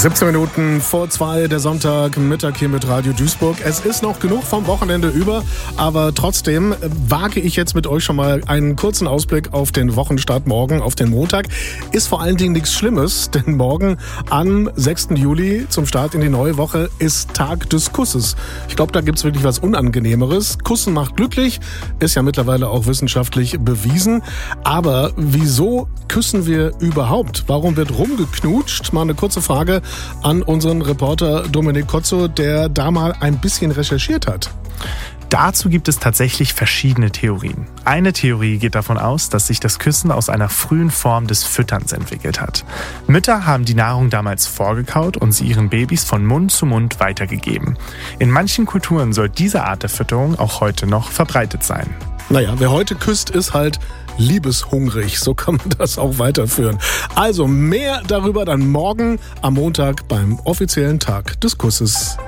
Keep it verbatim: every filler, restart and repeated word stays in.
siebzehn Minuten vor zwei, der Sonntagmittag hier mit Radio Duisburg. Es ist noch genug vom Wochenende über, aber trotzdem wage ich jetzt mit euch schon mal einen kurzen Ausblick auf den Wochenstart morgen, auf den Montag. Ist vor allen Dingen nichts Schlimmes, denn morgen am sechsten Juli zum Start in die neue Woche ist Tag des Kusses. Ich glaube, da gibt's wirklich was Unangenehmeres. Kussen macht glücklich, ist ja mittlerweile auch wissenschaftlich bewiesen. Aber wieso küssen wir überhaupt? Warum wird rumgeknutscht? Mal eine kurze Frage an unseren Reporter Dominik Kotzo, der da mal ein bisschen recherchiert hat. Dazu gibt es tatsächlich verschiedene Theorien. Eine Theorie geht davon aus, dass sich das Küssen aus einer frühen Form des Fütterns entwickelt hat. Mütter haben die Nahrung damals vorgekaut und sie ihren Babys von Mund zu Mund weitergegeben. In manchen Kulturen soll diese Art der Fütterung auch heute noch verbreitet sein. Naja, wer heute küsst, ist halt liebeshungrig. So kann man das auch weiterführen. Also mehr darüber dann morgen am Montag beim offiziellen Tag des Kusses.